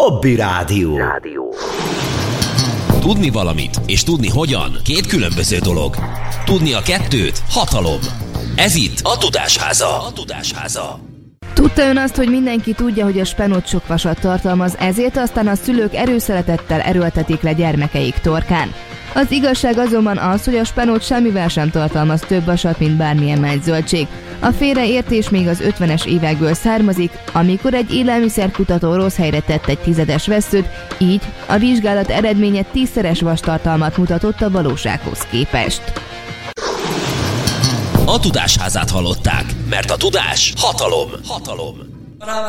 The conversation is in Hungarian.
Hobby Rádió. Tudni valamit és tudni hogyan két különböző dolog. Tudni a kettőt hatalom. Ez itt a Tudásháza. Tudta ön azt, hogy mindenki tudja, hogy a spenót sok vasat tartalmaz, ezért aztán a szülők erőszeretettel erőltetik le gyermekeik torkán? Az igazság azonban az, hogy a spenót semmivel sem tartalmaz több vasat, mint bármilyen májzöldség. A félreértés még az 50-es évekből származik, amikor egy élelmiszerkutató rossz helyre tett egy 10-es vesszőt, így a vizsgálat eredménye 10-szeres vastartalmat mutatott a valósághoz képest. A Tudásházát hallották, mert a tudás hatalom.